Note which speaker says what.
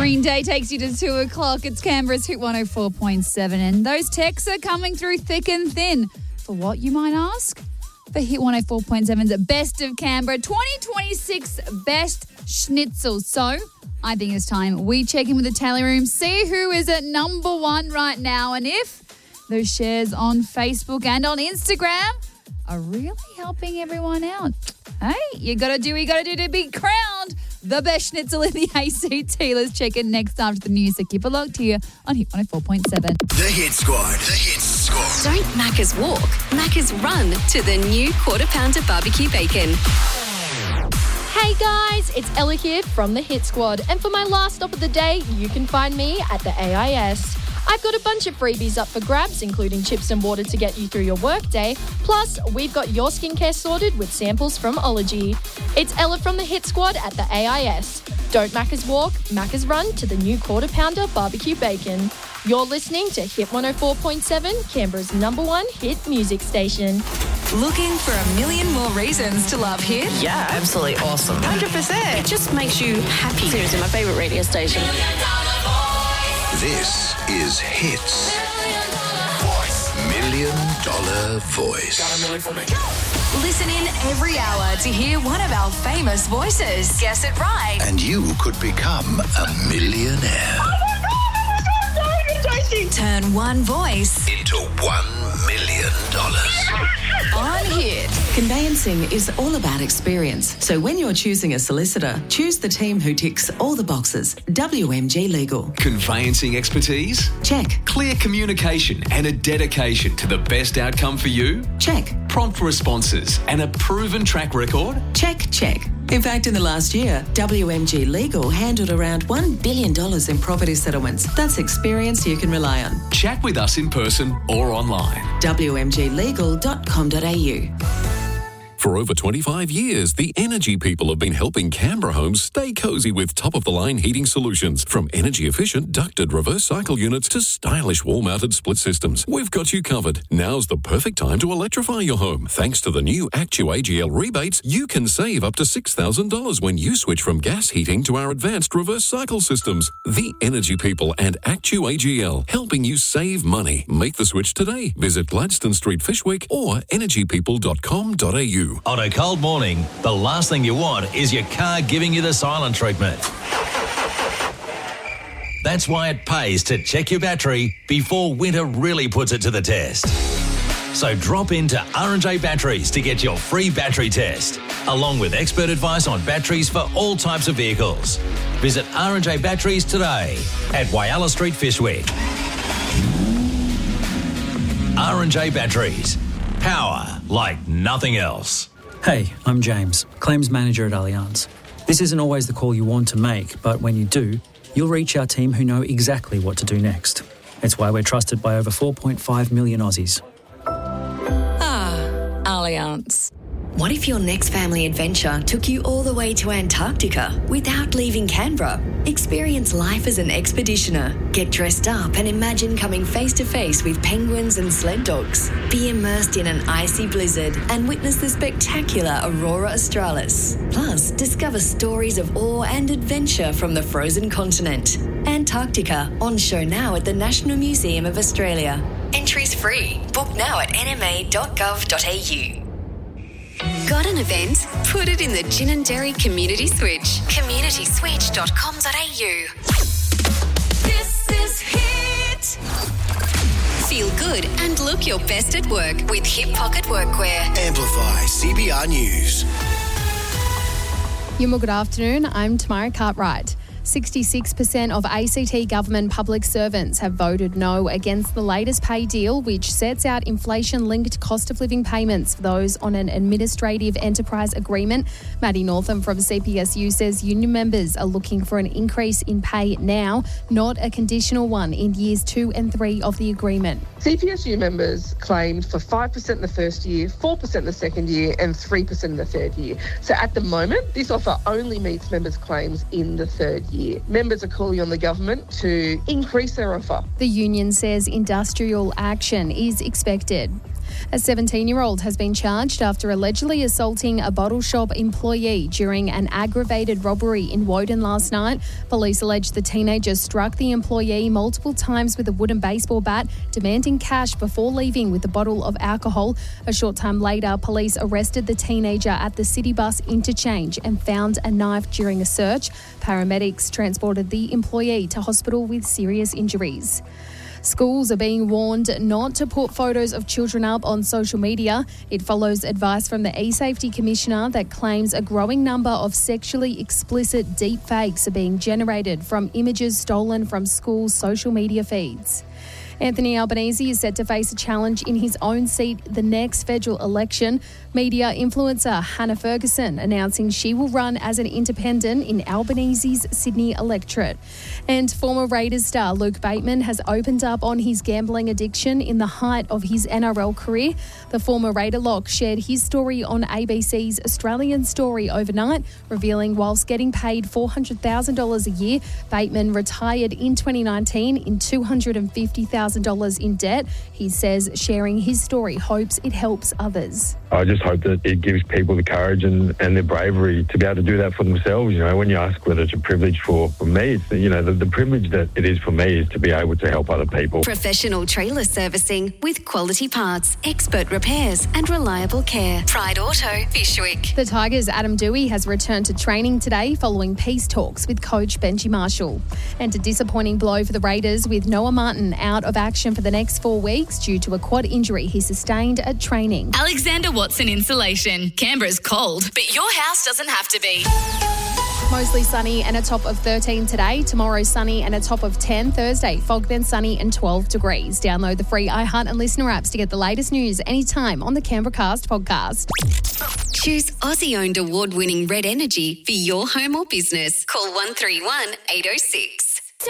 Speaker 1: Green Day takes you to 2 o'clock. It's Canberra's Hit 104.7. And those texts are coming through thick and thin. For what, you might ask? For Hit 104.7's Best of Canberra 2026 Best Schnitzel. So I think it's time we check in with the tally room, see who is at number one right now, and if those shares on Facebook and on Instagram are really helping everyone out. Hey, you got to do what you got to do to be crowned the best schnitzel in the ACT. Let's check in next after the news. So keep it locked here on Hit 104.7.
Speaker 2: The Hit Squad. The Hit Squad.
Speaker 3: Don't Macca's walk, Macca's run to the new Quarter Pounder barbecue bacon.
Speaker 4: Hey guys, it's Ella here from the Hit Squad, and for my last stop of the day, you can find me at the AIS. I've got a bunch of freebies up for grabs, including chips and water to get you through your workday. Plus, we've got your skincare sorted with samples from Ology. It's Ella from the Hit Squad at the AIS. Don't Macca's walk, Macca's run to the new Quarter Pounder barbecue bacon. You're listening to Hit 104.7, Canberra's #1 hit music station.
Speaker 3: Looking for a million more reasons to love Hit?
Speaker 5: Yeah, absolutely awesome. 100%.
Speaker 3: It just makes you happy.
Speaker 5: Seriously, my favourite radio station.
Speaker 2: This is Hits. $1 Million Voice.
Speaker 3: Listen in every hour to hear one of our famous voices. Guess it right.
Speaker 2: And you could become a millionaire.
Speaker 3: Turn one voice
Speaker 2: Into $1 million.
Speaker 3: on Hit.
Speaker 6: Conveyancing is all about experience. So when you're choosing a solicitor, choose the team who ticks all the boxes. WMG Legal.
Speaker 7: Conveyancing expertise?
Speaker 6: Check.
Speaker 7: Clear communication and a dedication to the best outcome for you?
Speaker 6: Check.
Speaker 7: Prompt responses and a proven track record?
Speaker 6: Check, check. In fact, in the last year, WMG Legal handled around $1 billion in property settlements. That's experience you can rely on.
Speaker 7: Chat with us in person or online.
Speaker 6: WMGlegal.com.au.
Speaker 8: For over 25 years, the Energy People have been helping Canberra homes stay cozy with top-of-the-line heating solutions. From energy-efficient ducted reverse cycle units to stylish wall-mounted split systems, we've got you covered. Now's the perfect time to electrify your home. Thanks to the new Actu-AGL rebates, you can save up to $6,000 when you switch from gas heating to our advanced reverse cycle systems. The Energy People and Actu-AGL, helping you save money. Make the switch today. Visit Gladstone Street, Fishwick or energypeople.com.au.
Speaker 9: On a cold morning, the last thing you want is your car giving you the silent treatment. That's why it pays to check your battery before winter really puts it to the test. So drop into R&J Batteries to get your free battery test, along with expert advice on batteries for all types of vehicles. Visit R&J Batteries today at Whyalla Street, Fishwick. R&J Batteries. Power like nothing else.
Speaker 10: Hey, I'm James, Claims Manager at Allianz. This isn't always the call you want to make, but when you do, you'll reach our team who know exactly what to do next. It's why we're trusted by over 4.5 million Aussies.
Speaker 3: Allianz. What if your next family adventure took you all the way to Antarctica without leaving Canberra? Experience life as an expeditioner. Get dressed up and imagine coming face to face with penguins and sled dogs. Be immersed in an icy blizzard and witness the spectacular Aurora Australis. Plus, discover stories of awe and adventure from the frozen continent. Antarctica, on show now at the National Museum of Australia. Entries free. Book now at nma.gov.au. Got an event? Put it in the Gin and Dairy Community Switch. communityswitch.com.au. This is Hit. Feel good and look your best at work with Hip Pocket Workwear.
Speaker 2: Amplify CBR News.
Speaker 4: Yuma, good afternoon. I'm Tamara Cartwright. 66% of ACT government public servants have voted no against the latest pay deal, which sets out inflation-linked cost of living payments for those on an administrative enterprise agreement. Maddie Northam from CPSU says union members are looking for an increase in pay now, not a conditional one in years 2 and 3 of the agreement.
Speaker 11: CPSU members claimed for 5% in the first year, 4% in the second year and 3% in the third year. So at the moment, this offer only meets members' claims in the third year. Members are calling on the government to increase their offer.
Speaker 4: The union says industrial action is expected. A 17-year-old has been charged after allegedly assaulting a bottle shop employee during an aggravated robbery in Woden last night. Police allege the teenager struck the employee multiple times with a wooden baseball bat, demanding cash before leaving with a bottle of alcohol. A short time later, police arrested the teenager at the City Bus interchange and found a knife during a search. Paramedics transported the employee to hospital with serious injuries. Schools are being warned not to put photos of children up on social media. It follows advice from the E-Safety Commissioner that claims a growing number of sexually explicit deepfakes are being generated from images stolen from schools' social media feeds. Anthony Albanese is set to face a challenge in his own seat the next federal election. Media influencer Hannah Ferguson announcing she will run as an independent in Albanese's Sydney electorate. And former Raiders star Luke Bateman has opened up on his gambling addiction in the height of his NRL career. The former Raider lock shared his story on ABC's Australian Story overnight, revealing whilst getting paid $400,000 a year, Bateman retired in 2019 in $250,000 in debt. He says sharing his story hopes it helps others.
Speaker 12: I just hope that it gives people the courage and the bravery to be able to do that for themselves. You know, when you ask whether it's a privilege for me, it's, you know, the privilege that it is for me is to be able to help other people.
Speaker 3: Professional trailer servicing with quality parts, expert repairs and reliable care. Pride Auto, Fishwick.
Speaker 4: The Tigers' Adam Dewey has returned to training today following peace talks with coach Benji Marshall. And a disappointing blow for the Raiders with Noah Martin out of action for the next 4 weeks due to a quad injury he sustained at training.
Speaker 13: Alexander Watson Insulation. Canberra's cold, but your house doesn't have to be.
Speaker 4: Mostly sunny and a top of 13 today. Tomorrow sunny and a top of 10. Thursday fog then sunny and 12 degrees. Download the free iHeart and Listener apps to get the latest news anytime on the Canberra Cast podcast.
Speaker 3: Choose Aussie-owned award-winning Red Energy for your home or business. Call 131 806.